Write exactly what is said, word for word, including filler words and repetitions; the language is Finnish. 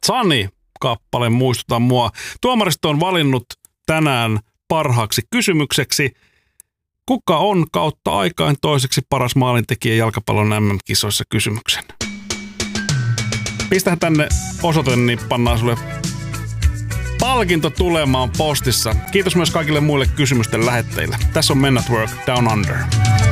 Sunny-kappale muistuta mua. Tuomaristo on valinnut tänään parhaaksi kysymykseksi. Kuka on kautta aikain toiseksi paras maalintekijä jalkapallon M M-kisoissa kysymyksen? Pistähän tänne osoite, niin pannaan sulle palkinto tulemaan postissa. Kiitos myös kaikille muille kysymysten lähettäjille. Tässä on Men at Work Down Under.